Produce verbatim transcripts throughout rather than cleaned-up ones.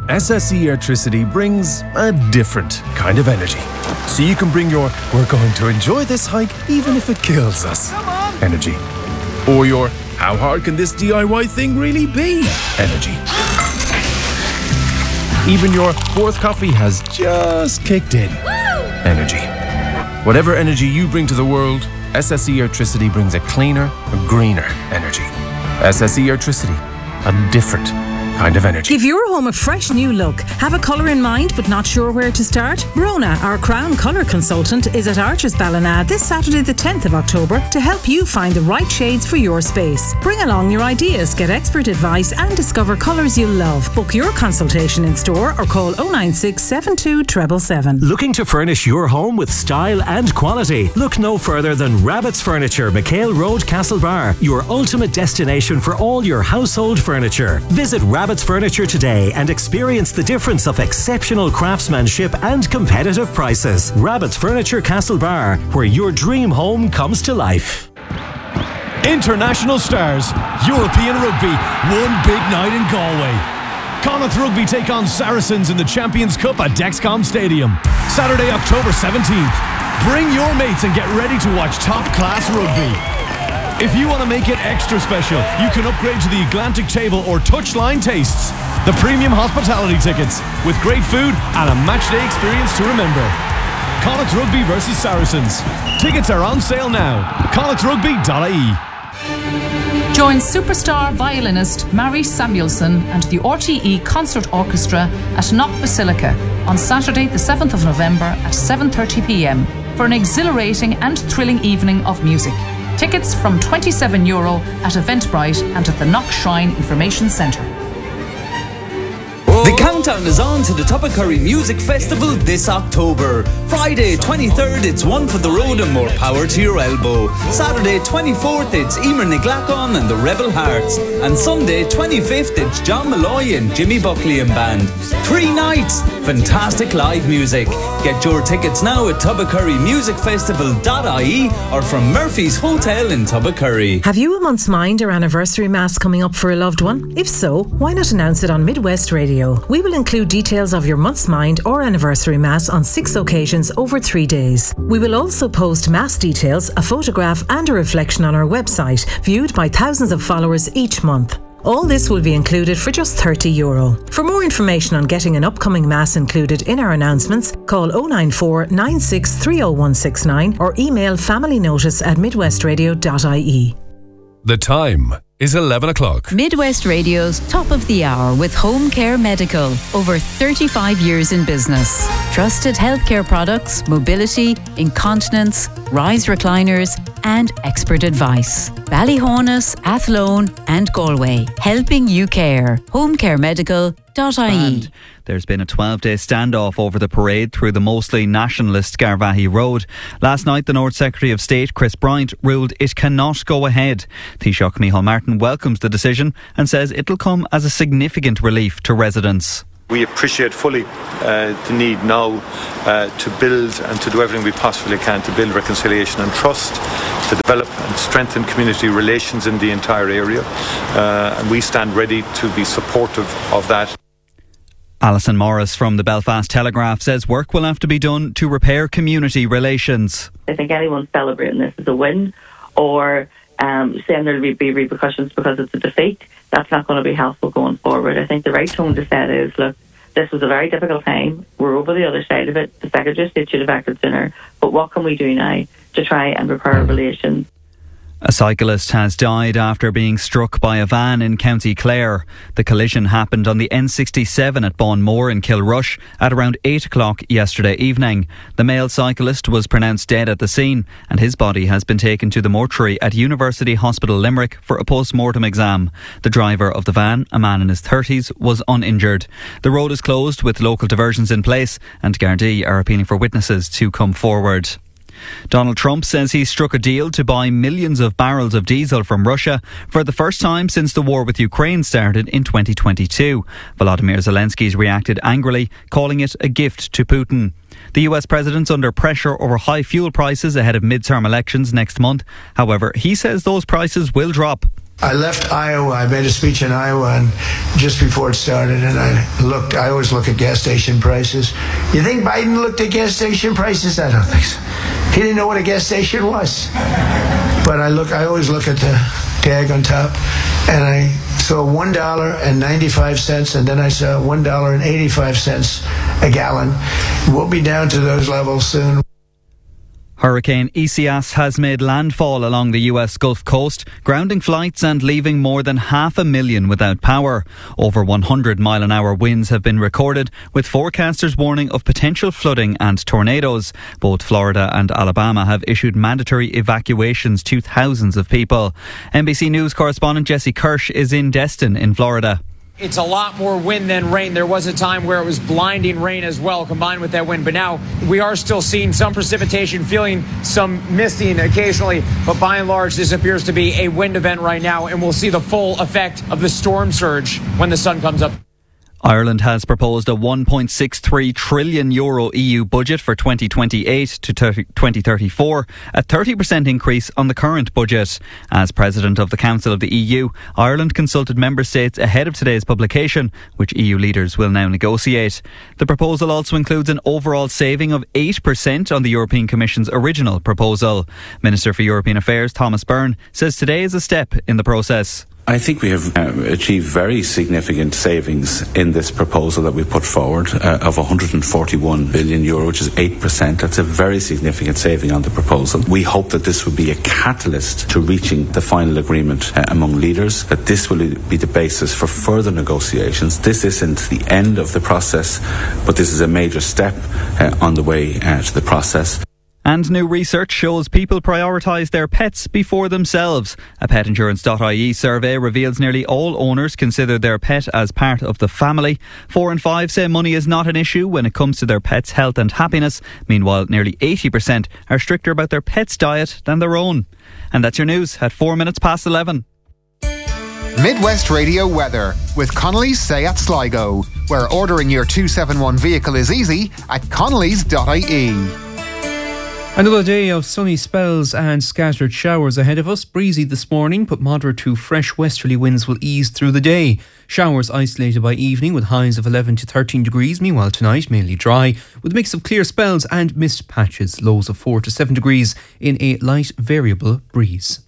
S S E Airtricity brings a different kind of energy. So you can bring your "we're going to enjoy this hike even if it kills us" energy. Or your "how hard can this D I Y thing really be" energy. Even your fourth coffee has just kicked in energy. Whatever energy you bring to the world, S S E Airtricity brings a cleaner, a greener energy. S S E Airtricity, a different kind of energy. Give your home a fresh new look. Have a colour in mind but not sure where to start? Rona, our Crown Colour Consultant, is at Archers Ballina this Saturday the tenth of October to help you find the right shades for your space. Bring along your ideas, get expert advice and discover colours you love. Book your consultation in store or call oh nine six, seven two seven seven. Looking to furnish your home with style and quality? Look no further than Rabbit's Furniture, McHale Road, Castlebar, your ultimate destination for all your household furniture. Visit Rabbit's Furniture today and experience the difference of exceptional craftsmanship and competitive prices. Rabbit's Furniture, Castlebar, where your dream home comes to life. International stars, European rugby, one big night in Galway. Connacht Rugby take on Saracens in the Champions Cup at Dexcom Stadium. Saturday, October seventeenth. Bring your mates and get ready to watch top-class rugby. If you want to make it extra special, you can upgrade to the Atlantic Table or Touchline Tastes, the premium hospitality tickets, with great food and a matchday experience to remember. Connacht Rugby versus Saracens. Tickets are on sale now. connacht rugby dot I E. Join superstar violinist Mary Samuelson and the R T E Concert Orchestra at Knock Basilica on Saturday the seventh of November at seven thirty p m for an exhilarating and thrilling evening of music. Tickets from twenty-seven euro at Eventbrite and at the Knock Shrine Information Centre. The countdown is on to the Tubbercurry Music Festival this October. Friday twenty-third, it's One for the Road and More Power to Your Elbow. Saturday twenty-fourth, it's Emer Niglacon and the Rebel Hearts. And Sunday twenty-fifth, it's John Malloy and Jimmy Buckley and Band. Three nights, fantastic live music. Get your tickets now at tubbercurry music festival dot I E or from Murphy's Hotel in Tubbercurry. Have you a month's mind or anniversary mass coming up for a loved one? If so, why not announce it on Midwest Radio? We will include details of your month's mind or anniversary mass on six occasions over three days. We will also post mass details, a photograph and a reflection on our website, viewed by thousands of followers each month. All this will be included for just thirty euro. For more information on getting an upcoming mass included in our announcements, call oh nine four, nine six three oh one six nine or email familynotice at midwest radio dot I E. The time is eleven o'clock. Midwest Radio's Top of the Hour with Home Care Medical. Over thirty-five years in business. Trusted healthcare products, mobility, incontinence, rise recliners and expert advice. Ballyhonus, Athlone and Galway. Helping you care. home care medical dot I E. And there's been a twelve-day standoff over the parade through the mostly nationalist Garvaghey Road. Last night, the North Secretary of State, Chris Bryant, ruled it cannot go ahead. Taoiseach Micheál Martin welcomes the decision and says it'll come as a significant relief to residents. We appreciate fully uh, the need now uh, to build and to do everything we possibly can to build reconciliation and trust, to develop and strengthen community relations in the entire area. Uh, and we stand ready to be supportive of that. Alison Morris from the Belfast Telegraph says work will have to be done to repair community relations. I think anyone celebrating this as a win or um, saying there will be repercussions because it's a defeat, that's not going to be helpful going forward. I think the right tone to set is, look, this was a very difficult time. We're over the other side of it. The Secretary of State should have acted sooner. But what can we do now to try and repair relations? A cyclist has died after being struck by a van in County Clare. The collision happened on the N sixty-seven at Bonmore in Kilrush at around eight o'clock yesterday evening. The male cyclist was pronounced dead at the scene and his body has been taken to the mortuary at University Hospital Limerick for a post-mortem exam. The driver of the van, a man in his thirties, was uninjured. The road is closed with local diversions in place and Gardaí are appealing for witnesses to come forward. Donald Trump says he struck a deal to buy millions of barrels of diesel from Russia for the first time since the war with Ukraine started in twenty twenty-two. Volodymyr Zelensky's reacted angrily, calling it a gift to Putin. The U S president's under pressure over high fuel prices ahead of midterm elections next month. However, he says those prices will drop. I left Iowa. I made a speech in Iowa and just before it started, and I looked. I always look at gas station prices. You think Biden looked at gas station prices? I don't think so. He didn't know what a gas station was. But I look. I always look at the tag on top, and I saw one dollar and ninety-five cents, and then I saw one dollar and eighty-five cents a gallon. We'll be down to those levels soon. Hurricane Isaias has made landfall along the U S Gulf Coast, grounding flights and leaving more than half a million without power. Over one hundred mile an hour winds have been recorded, with forecasters warning of potential flooding and tornadoes. Both Florida and Alabama have issued mandatory evacuations to thousands of people. N B C News correspondent Jesse Kirsch is in Destin in Florida. It's a lot more wind than rain. There was a time where it was blinding rain as well, combined with that wind. But now we are still seeing some precipitation, feeling some misting occasionally. But by and large, this appears to be a wind event right now. And we'll see the full effect of the storm surge when the sun comes up. Ireland has proposed a one point six three trillion euro E U budget for twenty twenty-eight to twenty thirty-four, a thirty percent increase on the current budget. As President of the Council of the E U, Ireland consulted member states ahead of today's publication, which E U leaders will now negotiate. The proposal also includes an overall saving of eight percent on the European Commission's original proposal. Minister for European Affairs Thomas Byrne says today is a step in the process. I think we have uh, achieved very significant savings in this proposal that we put forward uh, of one hundred forty-one billion euro, which is eight percent. That's a very significant saving on the proposal. We hope that this will be a catalyst to reaching the final agreement uh, among leaders, that this will be the basis for further negotiations. This isn't the end of the process, but this is a major step uh, on the way uh, to the process. And new research shows people prioritise their pets before themselves. A pet insurance dot I E survey reveals nearly all owners consider their pet as part of the family. Four in five say money is not an issue when it comes to their pet's health and happiness. Meanwhile, nearly eighty percent are stricter about their pet's diet than their own. And that's your news at four minutes past eleven. Midwest Radio weather with Connolly's Seat Sligo, where ordering your two seventy-one vehicle is easy at connellys dot I E. Another day of sunny spells and scattered showers ahead of us. Breezy this morning, but moderate to fresh westerly winds will ease through the day. Showers isolated by evening with highs of eleven to thirteen degrees. Meanwhile tonight mainly dry with a mix of clear spells and mist patches. Lows of four to seven degrees in a light variable breeze.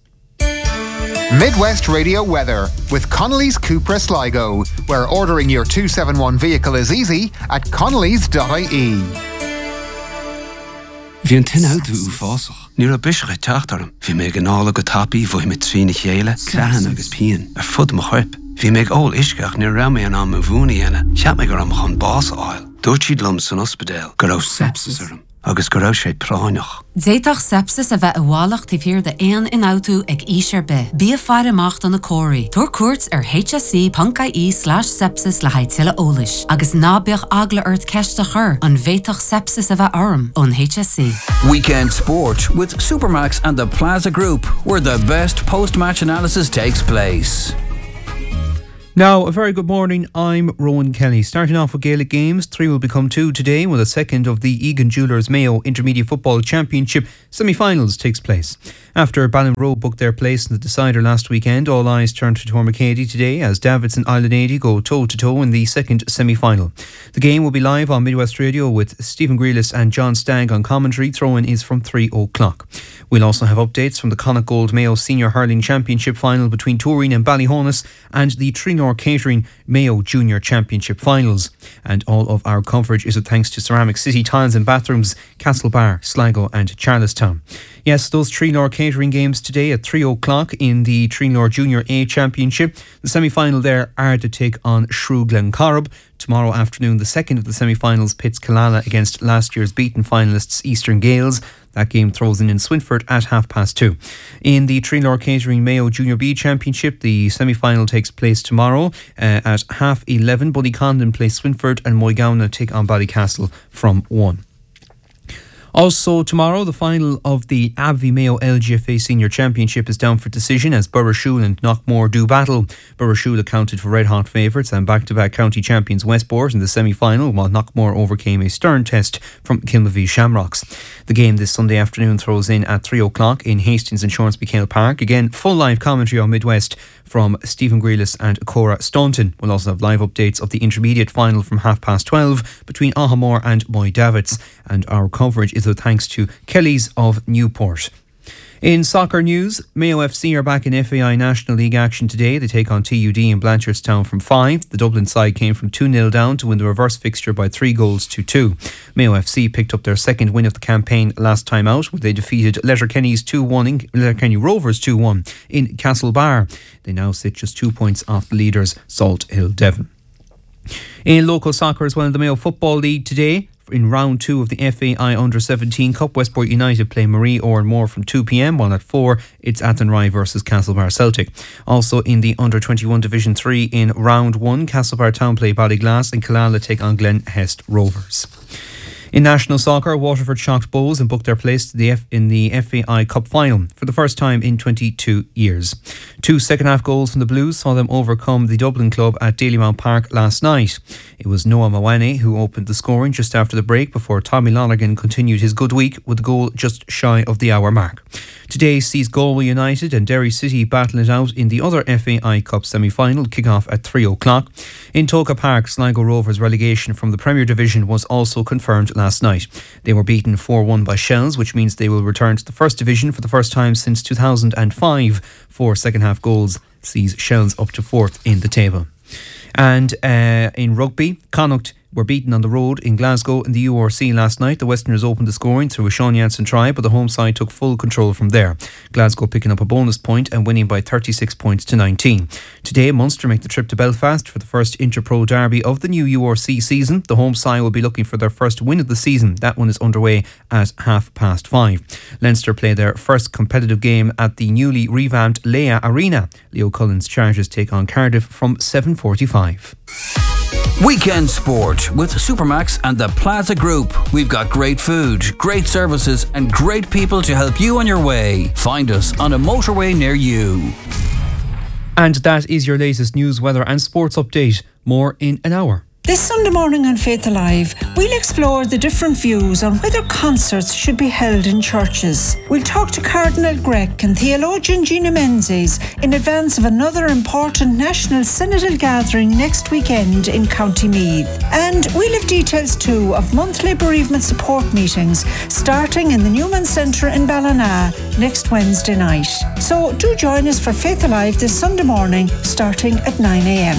Midwest Radio weather with Connolly's Cupra Sligo, where ordering your two seventy-one vehicle is easy at connellys dot I E. Bhí an tin áú fásach, níor a bisischa teachtarm, bhí mé an ála go tapí bhí mit trína chéile, crean agus pían, ar fud mo chuip. Bhí mé ól isceach níor ra mé an am a bhúna dhéana, cheap mé gur am chun bás áil. Dúirt siad lum san ospidéal, gur raibh sepsis arm, agus gur raibh sé práineach. Déitach sepsis a bheith a bhálacht tí fíor de éan in áú ag ísir be. Bí a fear amacht an na cóirí. Tuair cuairt ar H S C dot I E slash sepsis le haid tuile ólis. Agus nábeoch agla ort ceiste chur an bhéitach sepsis a bheith orm on H S C. Weekend sport with Supermax and the Plaza Group, where the best post-match analysis takes place. Now, a very good morning, I'm Rowan Kelly. Starting off with Gaelic games, three will become two today when the second of the Egan Jewellers Mayo Intermediate Football Championship semi-finals takes place. After Ballinrobe booked their place in the decider last weekend, all eyes turn to Tormacady today as Davids and Islandady go toe-to-toe in the second semi-final. The game will be live on Midwest Radio with Stephen Grealis and John Stagg on commentary. Throw-in is from three o'clock. We'll also have updates from the Connacht Gold Mayo Senior Hurling Championship final between Turin and Ballyhonus and the Trinor Catering Mayo Junior Championship finals. And all of our coverage is a thanks to Ceramic City Tiles and Bathrooms, Castlebar, Sligo and Charlestown. Yes, those Trinor Catering games today at three o'clock in the Trinor Junior A Championship. The semi-final there are to take on Shrew Glencorrib. Tomorrow afternoon, the second of the semi-finals pits Killala against last year's beaten finalists Eastern Gales. That game throws in in Swinford at half past two. In the Trinor Catering Mayo Junior B Championship, the semi-final takes place tomorrow uh, at half eleven. Bullykondon play Swinford and Moygownna take on Ballycastle from one. Also tomorrow, the final of the Abbey Mayo L G F A Senior Championship is down for decision as Burrishoole and Knockmore do battle. Burrishoole accounted for red-hot favourites and back-to-back county champions Westport in the semi-final, while Knockmore overcame a stern test from Kilmavie Shamrocks. The game this Sunday afternoon throws in at three o'clock in Hastings Insurance Bicale Park. Again, full live commentary on Midwest from Stephen Grealis and Cora Staunton. We'll also have live updates of the intermediate final from half past twelve between Ahamore and Moy Davits, and our coverage is with thanks to Kelly's of Newport. In soccer news, Mayo F C are back in F A I National League action today. They take on T U D in Blanchardstown from five. The Dublin side came from two nil down to win the reverse fixture by three goals to two. Mayo F C picked up their second win of the campaign last time out, where they defeated Letterkenny's two one in, Letterkenny Rovers two one in Castlebar. They now sit just two points off the leaders, Salt Hill Devon. In local soccer as well, in the Mayo Football League today, in round two of the F A I Under seventeen Cup, Westport United play Marie Oranmore from two p.m, while at four it's Athenry versus Castlebar Celtic. Also in the Under twenty-one Division three in round one, Castlebar Town play Ballyglass and Killala take on Glen Hest Rovers. In national soccer, Waterford shocked Bohs and booked their place to the F- in the F A I Cup final for the first time in twenty-two years. Two second-half goals from the Blues saw them overcome the Dublin club at Dalymount Park last night. It was Noah Mawane who opened the scoring just after the break before Tommy Lonergan continued his good week with a goal just shy of the hour mark. Today sees Galway United and Derry City battling it out in the other F A I Cup semi-final, kick-off at three o'clock. In Toka Park, Sligo Rovers' relegation from the Premier Division was also confirmed last night. They were beaten four one by Shells, which means they will return to the First Division for the first time since two thousand five. Four second-half goals sees Shells up to fourth in the table. And uh, in rugby, Connacht were beaten on the road in Glasgow in the U R C last night. The Westerners opened the scoring through a Sean Jansen try, but the home side took full control from there. Glasgow picking up a bonus point and winning by thirty-six points to nineteen. Today, Munster make the trip to Belfast for the first Interpro derby of the new U R C season. The home side will be looking for their first win of the season. That one is underway at half past five. Leinster play their first competitive game at the newly revamped Leia Arena. Leo Cullen's Chargers take on Cardiff from seven forty-five. Weekend sport with Supermax and the Plaza Group. We've got great food, great services and great people to help you on your way. Find us on a motorway near you. And that is your latest news, weather and sports update. More in an hour. This Sunday morning on Faith Alive, we'll explore the different views on whether concerts should be held in churches. We'll talk to Cardinal Grech and theologian Gina Menzies in advance of another important national synodal gathering next weekend in County Meath. And we'll have details too of monthly bereavement support meetings starting in the Newman Centre in Ballina next Wednesday night. So do join us for Faith Alive this Sunday morning starting at nine a.m.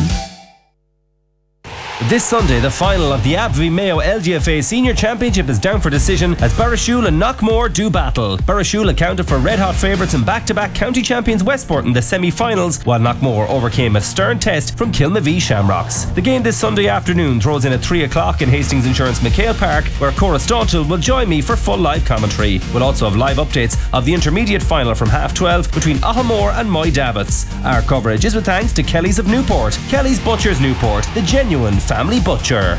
This Sunday, the final of the A B V Mayo L G F A Senior Championship is down for decision as Barrashule and Knockmore do battle. Barrashule accounted for red-hot favourites and back-to-back county champions Westport in the semi-finals, while Knockmore overcame a stern test from Kilmavee Shamrocks. The game this Sunday afternoon throws in at three o'clock in Hastings Insurance McHale Park, where Cora Staunton will join me for full live commentary. We'll also have live updates of the intermediate final from half twelve between Ahamore and Moy Davits. Our coverage is with thanks to Kelly's of Newport. Kelly's Butchers Newport, the genuine family butcher.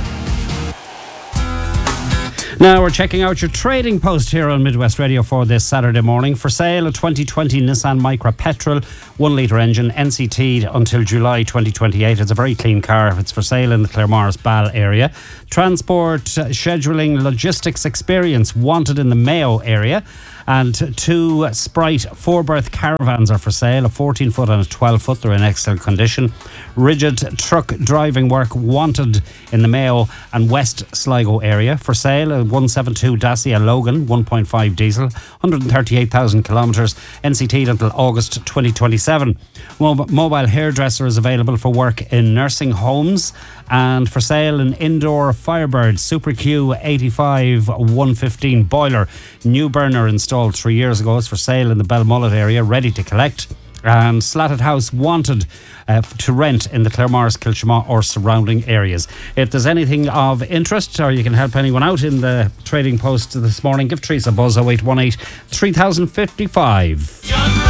Now we're checking out your trading post here on Midwest Radio for this Saturday morning. For sale, a twenty twenty Nissan Micra Petrol, one litre engine, N C T'd until July twenty twenty-eight. It's a very clean car. It's for sale in the Claremorris Ball area. Transport, uh, scheduling, logistics experience wanted in the Mayo area. And two Sprite four-berth caravans are for sale, a fourteen foot and a twelve foot. They're in excellent condition. Rigid truck driving work wanted in the Mayo and West Sligo area. For sale, a one seventy-two Dacia Logan, one point five diesel, one hundred thirty-eight thousand kilometres, N C T'd until August twenty twenty-seven. Mob- mobile hairdresser is available for work in nursing homes. And for sale, an indoor Firebird Super Q eighty-five one fifteen boiler. New burner installed three years ago. It's for sale in the Belmullet area, ready to collect. And Slatted House wanted uh, to rent in the Claremorris, Kilshama or surrounding areas. If there's anything of interest or you can help anyone out in the trading post this morning, give Teresa a buzz oh eight one eight, three thousand fifty-five.